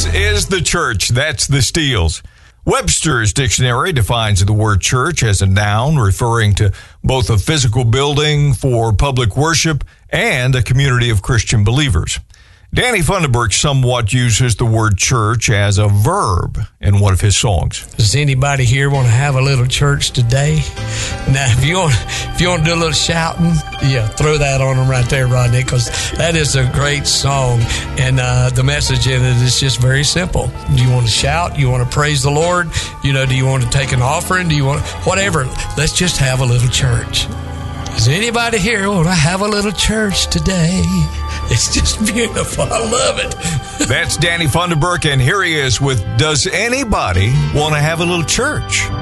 is the church. That's the Steels. Webster's dictionary defines the word church as a noun referring to both a physical building for public worship and a community of Christian believers. Danny Funderburk somewhat uses the word church as a verb in one of his songs. Does anybody here want to have a little church today? Now, if you want to do a little shouting, yeah, throw that on them right there, Rodney, because that is a great song, and the message in it is just very simple. Do you want to shout? You want to praise the Lord? You know, do you want to take an offering? Do you want whatever? Let's just have a little church. Does anybody here want to have a little church today? It's just beautiful. I love it. That's Danny Funderburk, and here he is with Does Anybody Want to Have a Little Church?